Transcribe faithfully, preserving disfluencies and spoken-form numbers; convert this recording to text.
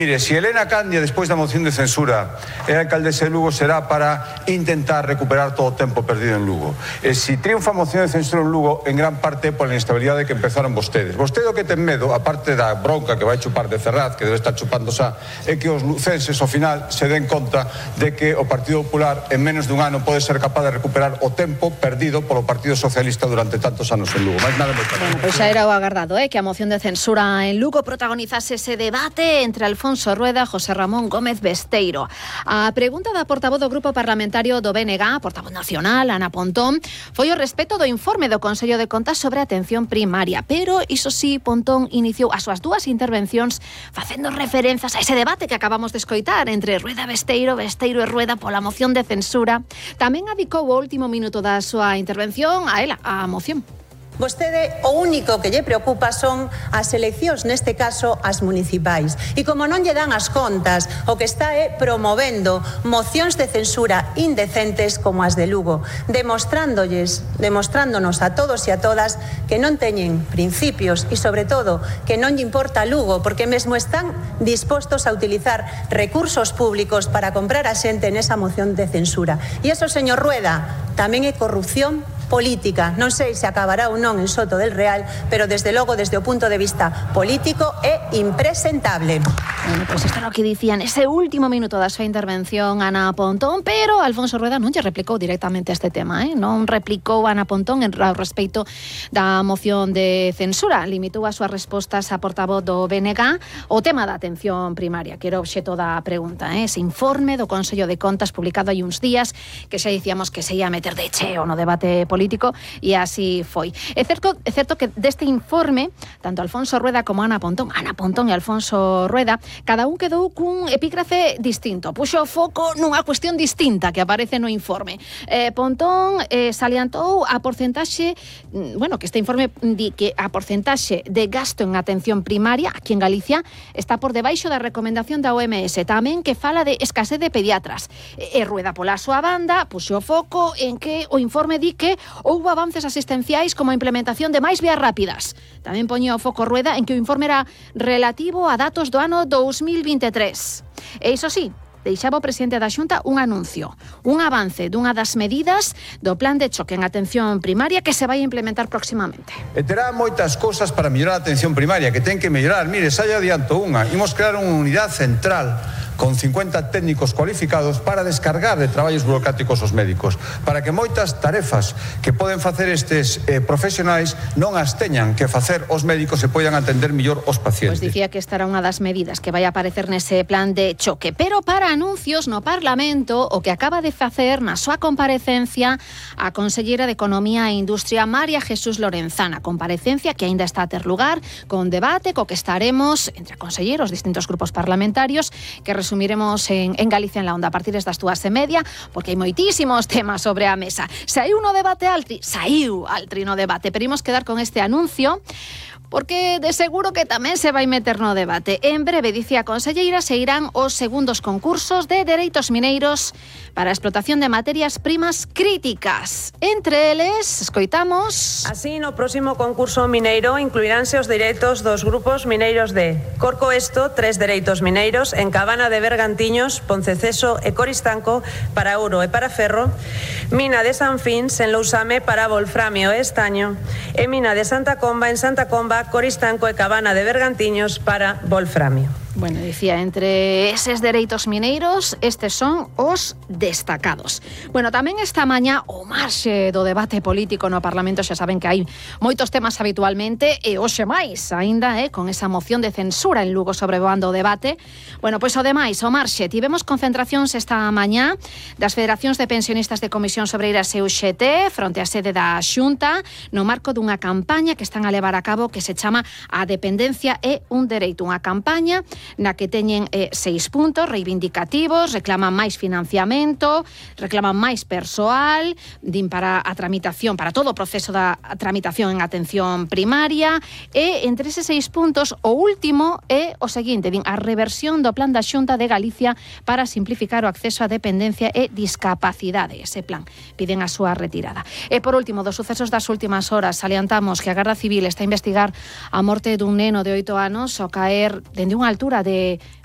Mire, si Elena Candia, despois da moción de censura, é alcaldesa de Lugo, será para intentar recuperar todo o tempo perdido en Lugo. E se triunfa a moción de censura en Lugo, en gran parte pola inestabilidade que empezaron vostedes. Vostede o que ten medo, aparte da bronca que vai chupar de Ferraz, que debe estar chupando xa, é que os lucenses, ao final, se den conta de que o Partido Popular, en menos dun ano, pode ser capaz de recuperar o tempo perdido polo Partido Socialista durante tantos anos en Lugo. Mais nada me parece. Bueno, pois xa era o agardado, eh, que a moción de censura en Lugo protagonizase ese debate entre Alfonso Rueda e José Ramón Gómez Besteiro. A pregunta da portavoz do Grupo Parlamentario do B N G, portavoz nacional, Ana Pontón, foi o respecto do informe do Consello de Contas sobre a atención primaria, pero, iso sí, Pontón iniciou as súas dúas intervencións facendo referenzas a ese debate que acabamos de escoitar entre Rueda e Besteiro, Besteiro e Rueda pola moción de censura. Tamén adicou o último minuto da súa intervención a ela, a moción. Vostede o único que lle preocupa son as eleccións, neste caso as municipais. E como non lle dan as contas, o que está é promovendo mocións de censura indecentes como as de Lugo, demostrándoles, demostrándonos a todos e a todas que non teñen principios e, sobre todo, que non lle importa Lugo, porque mesmo están dispostos a utilizar recursos públicos para comprar a xente nesa moción de censura. E eso, señor Rueda, tamén é corrupción política. Non sei se acabará ou non en Soto del Real, pero desde logo, desde o punto de vista político, é impresentable. Bueno, pois isto é o que dicía nese último minuto da súa intervención Ana Pontón, pero Alfonso Rueda non lle replicou directamente este tema, eh? Non replicou Ana Pontón en respecto da moción de censura, limitou as súas respostas a portavoz do B N G o tema da atención primaria, que era o obxeto da pregunta, eh? Ese informe do Consello de Contas publicado hai uns días que xa dicíamos que se ia meter de cheo no debate político político e así foi. É certo, é certo que deste informe, tanto Alfonso Rueda como Ana Pontón, Ana Pontón e Alfonso Rueda, cada un quedou cun epígrafe distinto, puxo o foco nunha cuestión distinta que aparece no informe. Eh, Pontón eh, salientou a porcentaxe, bueno, que este informe di que a porcentaxe de gasto en atención primaria aquí en Galicia está por debaixo da recomendación da O M S, tamén que fala de escasez de pediatras. E Rueda pola súa banda puxo o foco en que o informe di que houbo avances asistenciais como a implementación de máis vías rápidas. Tamén poñía o foco Rueda en que o informe era relativo a datos do ano dous mil vinte e tres. E iso sí, deixaba o presidente da Xunta un anuncio, un avance dunha das medidas do plan de choque en atención primaria que se vai implementar próximamente. E terá moitas cousas para mellorar a atención primaria, que ten que mellorar. Mire, xa lle adianto unha. Imos crear unha unidade central con cincuenta técnicos cualificados para descargar de traballos burocráticos os médicos, para que moitas tarefas que poden facer estes eh, profesionais non as teñan que facer os médicos e poidan atender mellor os pacientes. Pois dicía que esta era unha das medidas que vai aparecer nese plan de choque, pero para anuncios no Parlamento o que acaba de facer na súa comparecencia a conselleira de Economía e Industria María Jesús Lorenzana, comparecencia que aínda está a ter lugar con debate co que estaremos entre conselleiros, distintos grupos parlamentarios, que resumiremos en, en Galicia en la Onda a partir das dúas e media, porque hai moitísimos temas sobre a mesa. Saiu no debate Altri, saiu Altri no debate, pero imos quedar con este anuncio, porque de seguro que tamén se vai meter no debate. En breve, dicía a conselleira, se irán os segundos concursos de dereitos mineiros para a explotación de materias primas críticas. Entre eles, escoitamos... Así, no próximo concurso mineiro incluiránse os dereitos dos grupos mineiros de Corco Esto, tres dereitos mineiros, en Cabana de Bergantiños, Ponceceso e Coristanco para ouro e para ferro, Mina de San Fins en Lousame para wolframio e estaño e Mina de Santa Comba en Santa Comba, Coristanco e Cabana de Bergantiños para wolframio. Bueno, dicía, entre eses dereitos mineiros, estes son os destacados. Bueno, tamén esta mañá, o marxe do debate político no Parlamento, xa saben que hai moitos temas habitualmente, e hoxe máis, aínda, eh, con esa moción de censura en Lugo sobrevoando o debate. Bueno, pois o demais, o marxe, tivemos concentracións esta mañá das Federacións de Pensionistas de Comisión Sobreiras e U X T fronte á sede da Xunta, no marco dunha campaña que están a levar a cabo que se chama A Dependencia é un Dereito, unha campaña na que teñen eh, seis puntos reivindicativos, reclaman máis financiamento, reclaman máis persoal, din para a tramitación, para todo o proceso da tramitación en atención primaria, e entre eses seis puntos, o último é o seguinte, din a reversión do plan da Xunta de Galicia para simplificar o acceso á dependencia e discapacidade. Ese plan piden a súa retirada. E por último, dos sucesos das últimas horas, salientamos que a Garda Civil está a investigar a morte dun neno de oito anos ao caer dende unha altura de